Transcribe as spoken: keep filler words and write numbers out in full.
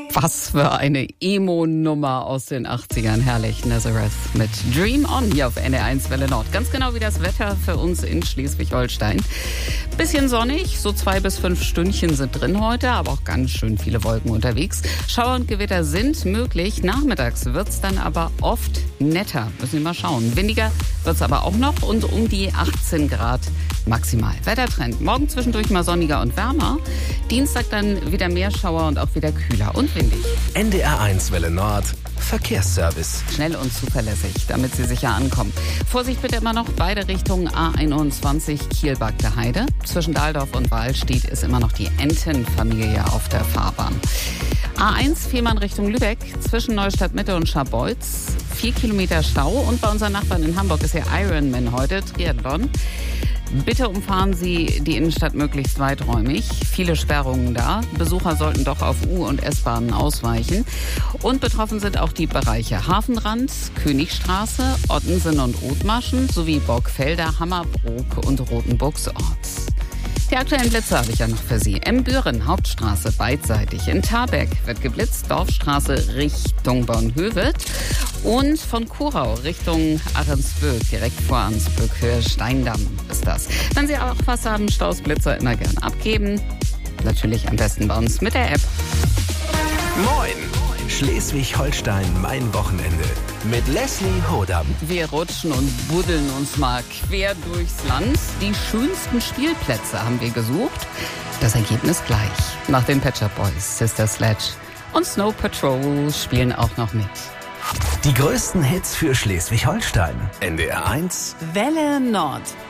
Was für eine Emo-Nummer aus den achtzigern. Herrlich, Nazareth mit Dream On hier auf N D R eins Welle Nord. Ganz genau wie das Wetter für uns in Schleswig-Holstein. Bisschen sonnig, so zwei bis fünf Stündchen sind drin heute, aber auch ganz schön viele Wolken unterwegs. Schauer und Gewitter sind möglich. Nachmittags wird's dann aber oft netter. Müssen wir mal schauen. Windiger wird's aber auch noch und um die achtzehn Grad maximal. Wettertrend. Morgen zwischendurch mal sonniger und wärmer. Dienstag dann wieder mehr Schauer und auch wieder kühler und windig. N D R eins Welle Nord. Verkehrsservice. Schnell und zuverlässig, damit Sie sicher ankommen. Vorsicht bitte immer noch beide Richtungen A einundzwanzig Kiel-Bagde Heide. Zwischen Dahldorf und Wahlstedt ist immer noch die Entenfamilie auf der Fahrbahn. A eins Fehmarn Richtung Lübeck, zwischen Neustadt Mitte und Scharbeutz. Vier Kilometer Stau und bei unseren Nachbarn in Hamburg ist ja Ironman heute, Triathlon. Bitte umfahren Sie die Innenstadt möglichst weiträumig. Viele Sperrungen da. Besucher sollten doch auf U- und S-Bahnen ausweichen. Und betroffen sind auch die Bereiche Hafenrand, Königstraße, Ottensen und Othmarschen sowie Borgfelder, Hammerbrook und Rotenburgsort. Die aktuellen Blitze habe ich ja noch für Sie. Embüren, Hauptstraße beidseitig. In Tarbeck wird geblitzt, Dorfstraße Richtung Bornhöved. Und von Kurau Richtung Ahrensböck, direkt vor Ahrensböck, Höhe Steindamm ist das. Wenn Sie auch was haben, Stausblitzer immer gern abgeben. Natürlich am besten bei uns mit der App. Moin! Schleswig-Holstein, mein Wochenende. Mit Leslie Hodam. Wir rutschen und buddeln uns mal quer durchs Land. Die schönsten Spielplätze haben wir gesucht. Das Ergebnis gleich. Nach den Pet Shop Boys, Sister Sledge und Snow Patrol spielen auch noch mit. Die größten Hits für Schleswig-Holstein. N D R eins Welle Nord.